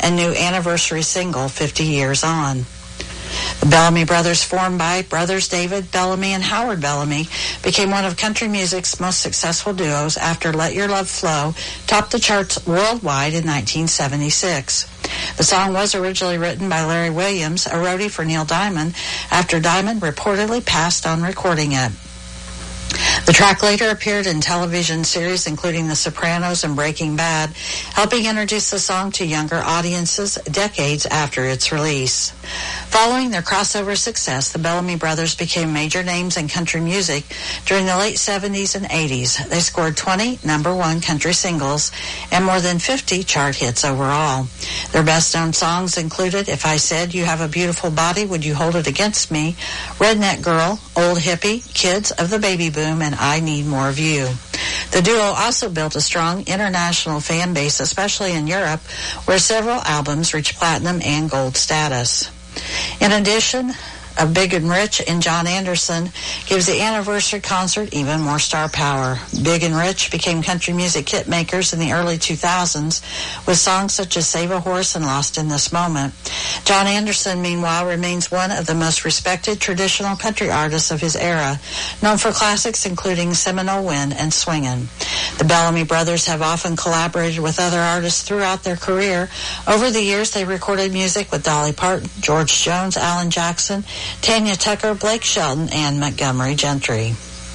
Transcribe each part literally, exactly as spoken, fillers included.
and new anniversary single, fifty years on. The Bellamy Brothers, formed by brothers David Bellamy and Howard Bellamy, became one of country music's most successful duos after Let Your Love Flow topped the charts worldwide in nineteen seventy-six. The song was originally written by Larry Williams, a roadie for Neil Diamond, after Diamond reportedly passed on recording it. The track later appeared in television series including The Sopranos and Breaking Bad, helping introduce the song to younger audiences decades after its release. Following their crossover success, the Bellamy Brothers became major names in country music during the late seventies and eighties. They scored twenty number one country singles and more than fifty chart hits overall. Their best-known songs included If I Said You Have a Beautiful Body, Would You Hold It Against Me?, Redneck Girl, Old Hippie, Kids of the Baby Boom, and I Need More of You. The duo also built a strong international fan base, especially in Europe, where several albums reached platinum and gold status. In addition of Big and Rich and John Anderson gives the anniversary concert even more star power. Big and Rich became country music hit makers in the early two thousands with songs such as Save a Horse and Lost in This Moment. John Anderson, meanwhile, remains one of the most respected traditional country artists of his era, known for classics including Seminole Wind and Swingin'. The Bellamy Brothers have often collaborated with other artists throughout their career. Over the years, they recorded music with Dolly Parton, George Jones, Alan Jackson, Tanya Tucker, Blake Shelton, and Montgomery Gentry.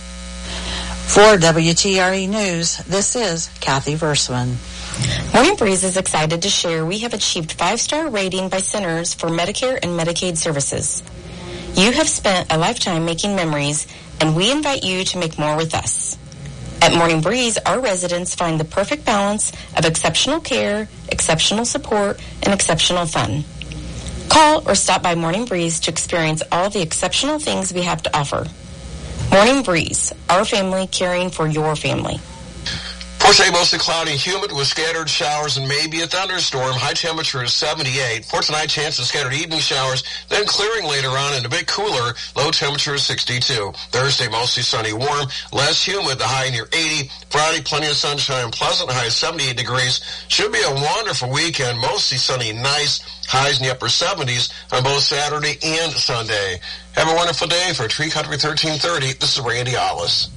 For W T R E News, this is Kathy Versman. Morning Breeze is excited to share we have achieved five-star rating by Centers for Medicare and Medicaid Services. You have spent a lifetime making memories, and we invite you to make more with us. At Morning Breeze, our residents find the perfect balance of exceptional care, exceptional support, and exceptional fun. Call or stop by Morning Breeze to experience all the exceptional things we have to offer. Morning Breeze, our family caring for your family. For today, mostly cloudy and humid with scattered showers and maybe a thunderstorm. High temperature is seventy-eight. For tonight, chance of scattered evening showers, then clearing later on and a bit cooler. Low temperature is sixty-two. Thursday, mostly sunny, warm, less humid, the high near eighty. Friday, plenty of sunshine, pleasant, high seventy-eight degrees. Should be a wonderful weekend, mostly sunny, nice, highs in the upper seventies on both Saturday and Sunday. Have a wonderful day. For Tree Country thirteen thirty, this is Randy Ollis.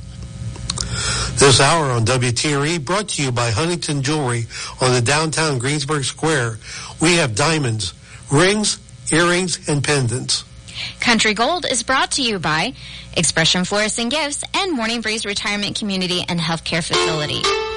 This hour on W T R E brought to you by Huntington Jewelry on the downtown Greensburg Square. We have diamonds, rings, earrings, and pendants. Country Gold is brought to you by Expression Florists and Gifts and Morning Breeze Retirement Community and Healthcare Facility.